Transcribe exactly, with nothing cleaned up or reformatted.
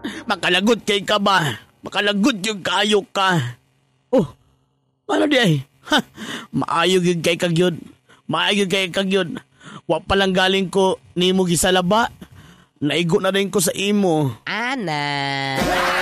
Makalagot kay ka ba? Makalagot yung kaayok ka. Oh, ano di ay? Ha, maayog yung kay kag yun. Maayog kay kag yun. Wa palang galing ko ni mo gisalaba. Naigo na rin ko sa imo. Ana.